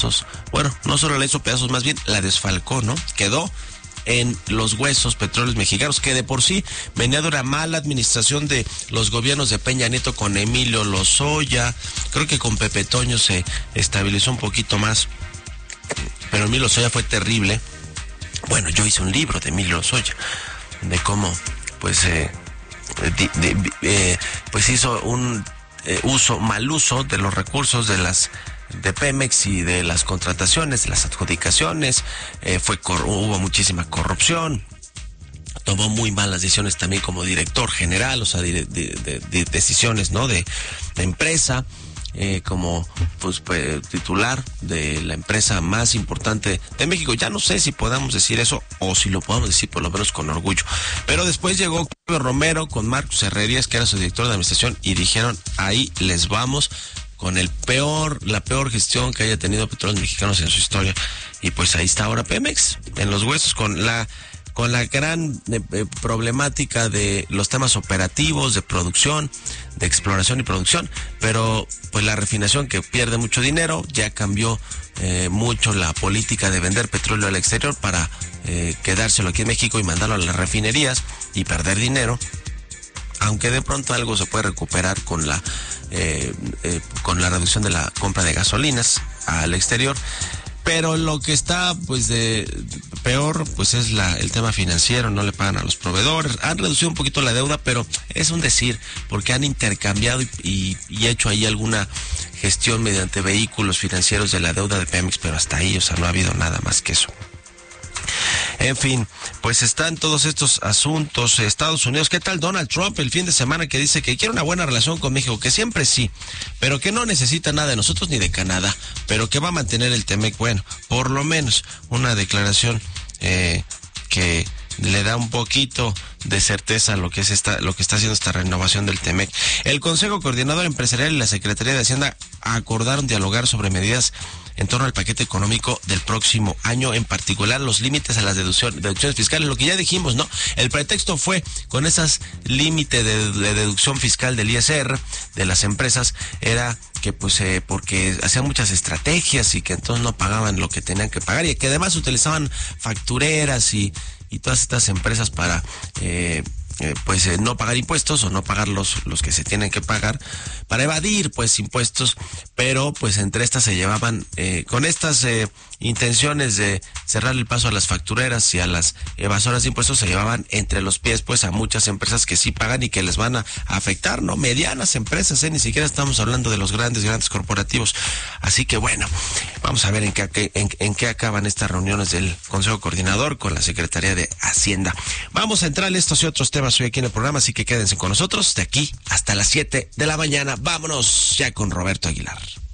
Bueno, no solo la hizo pedazos, más bien la desfalcó, ¿no? Quedó en los huesos Petróleos Mexicanos, que de por sí venía de una mala administración de los gobiernos de Peña Nieto con Emilio Lozoya. Creo que con Pepe Toño se estabilizó un poquito más, pero Emilio Lozoya fue terrible. Bueno, yo hice un libro de Emilio Lozoya, de cómo pues hizo un mal uso de los recursos de Pemex y de las contrataciones, de las adjudicaciones. Hubo muchísima corrupción, tomó muy malas decisiones también como director general, o sea, de decisiones, ¿no? de empresa, como pues titular de la empresa más importante de México. Ya no sé si podamos decir eso o si lo podamos decir por lo menos con orgullo. Pero después llegó Romero con Marcos Herrerías, que era su director de administración, y dijeron, ahí les vamos, con la peor gestión que haya tenido Petróleos Mexicanos en su historia. Y pues ahí está ahora Pemex, en los huesos, con la gran problemática de los temas operativos, de producción, de exploración y producción, pero pues la refinación, que pierde mucho dinero. Ya cambió mucho la política de vender petróleo al exterior para quedárselo aquí en México y mandarlo a las refinerías y perder dinero, aunque de pronto algo se puede recuperar con la reducción de la compra de gasolinas al exterior. Pero lo que está pues de peor pues es el tema financiero. No le pagan a los proveedores, han reducido un poquito la deuda, pero es un decir, porque han intercambiado y hecho ahí alguna gestión mediante vehículos financieros de la deuda de Pemex, pero hasta ahí, o sea, no ha habido nada más que eso. En fin, pues están todos estos asuntos. Estados Unidos, ¿qué tal Donald Trump el fin de semana, que dice que quiere una buena relación con México, que siempre sí, pero que no necesita nada de nosotros ni de Canadá, pero que va a mantener el TEMEC? Bueno, por lo menos una declaración que le da un poquito de certeza a lo que está haciendo esta renovación del TEMEC. El Consejo Coordinador Empresarial y la Secretaría de Hacienda acordaron dialogar sobre medidas en torno al paquete económico del próximo año, en particular los límites a las deducciones fiscales, lo que ya dijimos, ¿no? El pretexto fue con esas límites de deducción fiscal del ISR de las empresas, era que pues porque hacían muchas estrategias y que entonces no pagaban lo que tenían que pagar, y que además utilizaban factureras y todas estas empresas para no pagar impuestos, o no pagar los que se tienen que pagar, para evadir pues impuestos. Pero pues entre estas se llevaban con estas intenciones de cerrar el paso a las factureras y a las evasoras de impuestos, se llevaban entre los pies pues a muchas empresas que sí pagan y que les van a afectar, ¿no? Medianas empresas, ni siquiera estamos hablando de los grandes corporativos. Así que bueno, vamos a ver en qué acaban estas reuniones del Consejo Coordinador con la Secretaría de Hacienda. Vamos a entrar en estos y otros temas hoy aquí en el programa, así que quédense con nosotros de aquí hasta las 7 de la mañana. Vámonos ya con Roberto Aguilar.